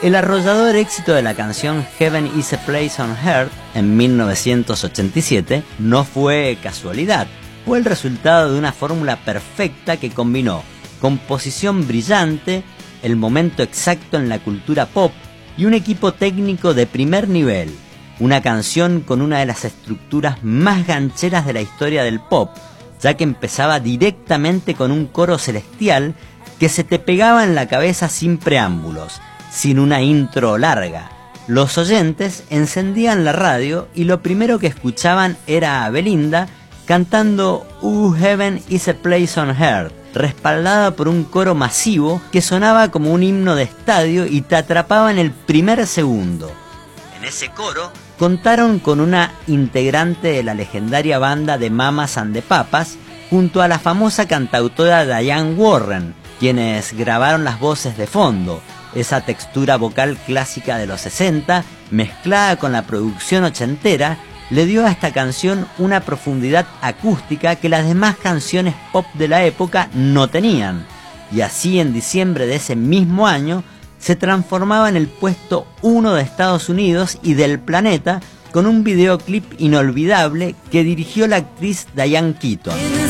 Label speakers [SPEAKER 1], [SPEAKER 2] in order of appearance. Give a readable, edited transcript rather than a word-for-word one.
[SPEAKER 1] El arrollador éxito de la canción Heaven is a Place on Earth en 1987 no fue casualidad, fue el resultado de una fórmula perfecta que combinó composición brillante, el momento exacto en la cultura pop y un equipo técnico de primer nivel. Una canción con una de las estructuras más gancheras de la historia del pop, ya que empezaba directamente con un coro celestial que se te pegaba en la cabeza sin preámbulos, sin una intro larga. Los oyentes encendían la radio y lo primero que escuchaban era a Belinda cantando Heaven is a Place on Earth, respaldada por un coro masivo que sonaba como un himno de estadio y te atrapaba en el primer segundo. En ese coro contaron con una integrante de la legendaria banda de Mamas and the Papas junto a la famosa cantautora Diane Warren, quienes grabaron las voces de fondo. Esa textura vocal clásica de los 60, mezclada con la producción ochentera, le dio a esta canción una profundidad acústica que las demás canciones pop de la época no tenían. Y así, en diciembre de ese mismo año, se transformaba en el puesto 1 de Estados Unidos y del planeta con un videoclip inolvidable que dirigió la actriz Diane Keaton.